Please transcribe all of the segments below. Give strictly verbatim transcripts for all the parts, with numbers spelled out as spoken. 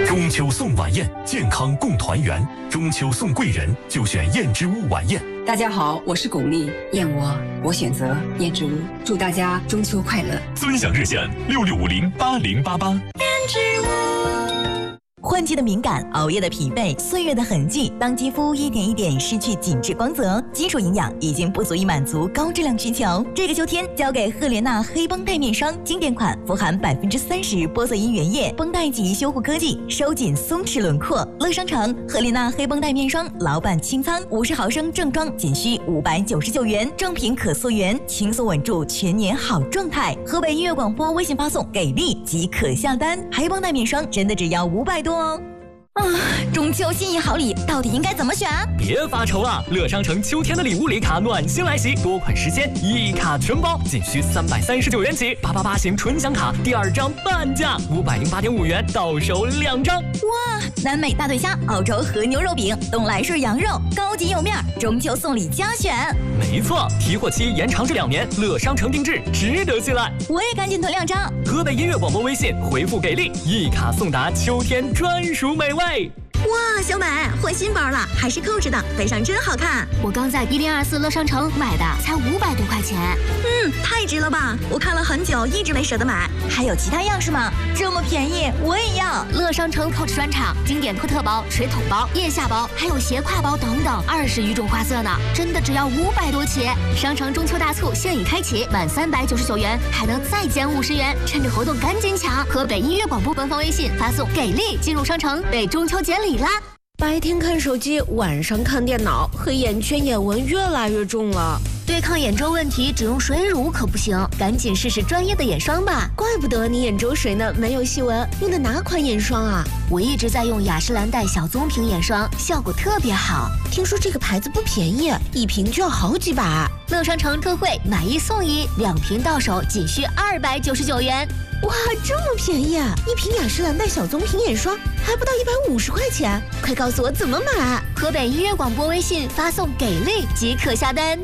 中秋送晚宴，健康共团圆。中秋送贵人，就选燕之屋晚宴。 大家好，我是巩俐，燕窝我选择燕之屋。祝大家中秋快乐！ 尊享热线六六五零八零八八。燕之屋。 换季的敏感，熬夜的疲惫，岁月的痕迹，当肌肤一点一点失去紧致光泽，基础营养已经不足以满足高质量需求。这个秋天，交给赫莲娜黑绷带面霜，经典款，富含百分之三十玻色因原液，绷带级修护科技，收紧松弛轮廓。乐商城赫莲娜黑绷带面霜，老板清仓，五十毫升正装仅需五百九十九元，正品可溯源，轻松稳住全年好状态。河北音乐广播微信发送给力即可下单，黑绷带面霜真的只要五百多。啊，中秋心意好礼到底应该怎么选？ 别发愁了，乐商城秋天的礼物礼卡暖心来袭，多款实现，一卡全包，仅需三百三十九元起。八八八型纯享卡第二张半价，五百零八点五元到手两张。 哇，南美大对虾、澳洲和牛肉饼、东来顺羊肉，高级有面，中秋送礼佳选。 没错，提货期延长至两年，乐商城定制，值得信赖。 我也赶紧囤两张。 河北音乐广播微信回复给力，一卡送达秋天专属美味。 哇，小美换新包了，还是扣着的，背上真好看。 我刚在一零二四乐商城买的，才五百多块钱。 嗯，太值了吧！我看了很久，一直没舍得买。还有其他样式吗？这么便宜，我也要。 乐商城 Coach 专场，经典库特包、水桶包、腋下包，还有斜挎包等等，二十余种花色呢，真的只要五百多起。商城中秋大促现已开启，满三百九十九元还能再减五十元，趁着活动赶紧抢！河北音乐广播官方微信发送给力进入商城，被中秋节礼啦！ 白天看手机，晚上看电脑，黑眼圈、眼纹越来越重了。 对抗眼周问题，只用水乳可不行，赶紧试试专业的眼霜吧。 怪不得你眼周水呢，没有细纹。用的哪款眼霜啊？ 我一直在用雅诗兰黛小棕瓶眼霜，效果特别好。 听说这个牌子不便宜，一瓶就要好几百。 乐商城特惠，买一送一，两瓶到手仅需二百九十九元。 哇，这么便宜啊！一瓶雅诗兰黛小棕瓶眼霜还不到一百五十块钱，快告诉我怎么买！ 河北音乐广播微信发送给力即可下单。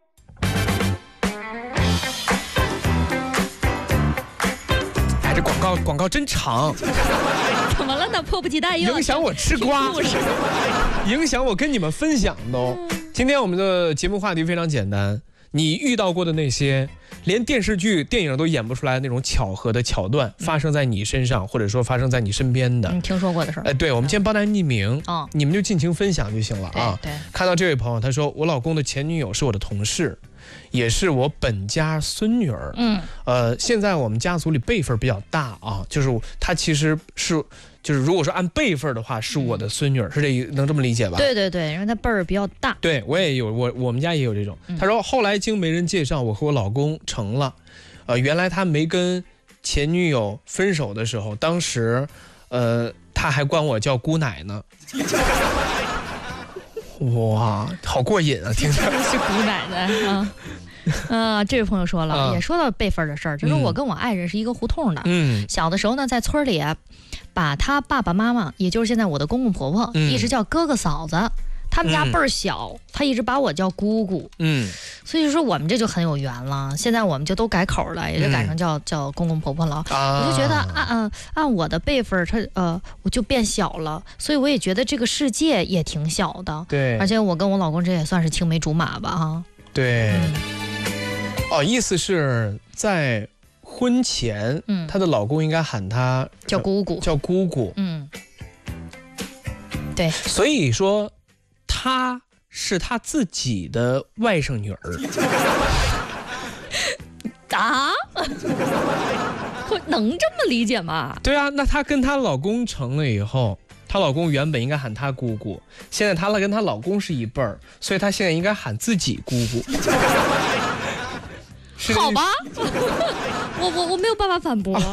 哎，这广告广告真长， 怎么了呢？迫不及待又影响我吃瓜，影响我跟你们分享都。今天我们的节目话题非常简单。你遇到过的那些连电视剧、电影都演不出来的那种巧合的桥段，发生在你身上，或者说发生在你身边的， 你听说过的事儿？ 哎，对，我们今天帮大家匿名， 哦， 你们就尽情分享就行了啊。 对， 看到这位朋友，他说我老公的前女友是我的同事，也是我本家孙女儿。嗯，呃，现在我们家族里辈分比较大啊，就是他其实是。就是如果说按辈分的话，是我的孙女儿，是这能这么理解吧？ 对对对，因为她辈儿比较大。 对，我也有，我我们家也有这种。嗯、他说后来经媒人介绍，我和我老公成了。呃，原来他没跟前女友分手的时候，当时，呃，他还管我叫姑奶呢。哇，好过瘾啊！听着是姑奶奶啊。呃，这位朋友说了，啊、也说到辈分的事儿，就说我跟我爱人是一个胡同的。嗯，小的时候呢，在村里啊，把他爸爸妈妈，也就是现在我的公公婆婆，嗯、一直叫哥哥嫂子。他们家辈儿小，嗯、他一直把我叫姑姑。嗯，所以说我们这就很有缘了。现在我们就都改口了，也就改成叫、嗯、叫公公婆婆了。啊、我就觉得按按按我的辈分，他呃我就变小了，所以我也觉得这个世界也挺小的。 对， 而且我跟我老公这也算是青梅竹马吧，哈。 对。嗯哦，意思是在婚前，嗯，她的老公应该喊她叫姑姑， 叫姑姑， 嗯，对， 所以说她是她自己的外甥女儿啊，能这么理解吗？ 对啊，那她跟她老公成了以后，她老公原本应该喊她姑姑，现在她跟她老公是一辈儿，所以她现在应该喊自己姑姑。 好吧，我我我没有办法反驳。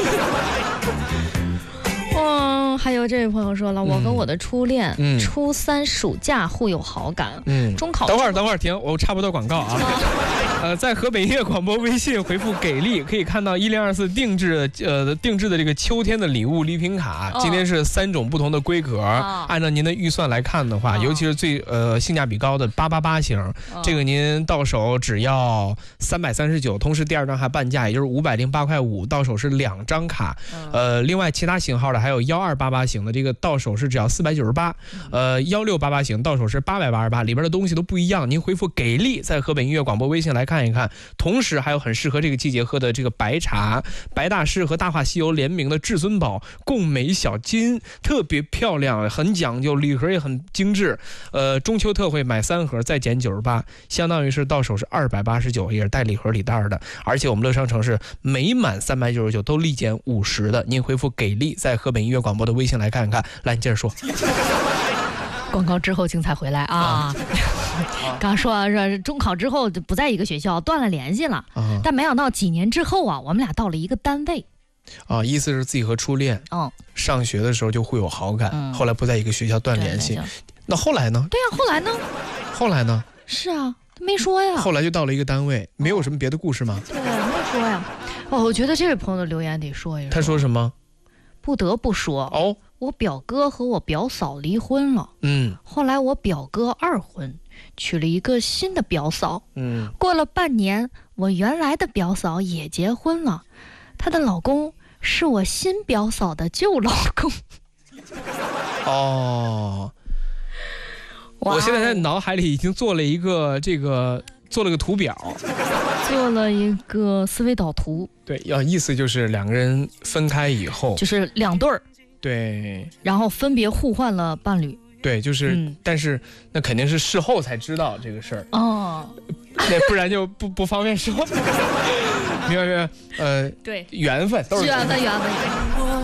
嗯，还有这位朋友说了，嗯、我和我的初恋，嗯、初三暑假互有好感，嗯，中考等会儿等会儿停，我插播段广告啊。 呃，在河北音乐广播微信回复给力，可以看到一零二四定制呃定制的这个秋天的礼物礼品卡，哦、今天是三种不同的规格，哦、按照您的预算来看的话，哦、尤其是最呃性价比高的八八八型，哦、这个您到手只要三百三十九，同时第二张还半价，也就是五百零八块五，到手是两张卡。哦、呃，另外其他型号的还有幺二八八型的，这个到手是只要四百九十八，呃幺六八八型到手是八百八十八，里边的东西都不一样。您回复给力，在河北音乐广播微信来看一看。同时还有很适合这个季节喝的这个白茶，白大师和大话西游联名的至尊宝贡美小金，特别漂亮，很讲究，礼盒也很精致。呃，中秋特惠买三盒再减九十八，相当于是到手是二百八十九，也是带礼盒礼袋的。而且我们乐商城是每满三百九十九都立减五十的。您回复给力，在河北音乐广播的微信来看看。来，你接着说。 广告之后精彩回来啊！啊刚说说中考之后不在一个学校，断了联系了，啊、但没想到几年之后啊，我们俩到了一个单位。 啊，意思是自己和初恋，嗯，上学的时候就会有好感，嗯、后来不在一个学校断联系。那后来呢？ 对呀、啊，后来呢？ 后来呢？ 是啊，没说呀。 后来就到了一个单位，没有什么别的故事吗？ 对，没说呀。哦，我觉得这位朋友的留言得说一说。 他说什么？ 不得不说哦。我表哥和我表嫂离婚了，嗯，后来我表哥二婚，娶了一个新的表嫂，嗯，过了半年，我原来的表嫂也结婚了，她的老公是我新表嫂的旧老公。 哦，我现在在脑海里已经做了一个这个做了个图表， 做了一个思维导图。 对，要意思就是两个人分开以后， 就是两对儿。 对， 然后分别互换了伴侣。 对，就是，嗯、但是那肯定是事后才知道这个事儿哦，那不然就不不方便说。明白明白，呃， 对， 缘分都是缘分缘分缘分。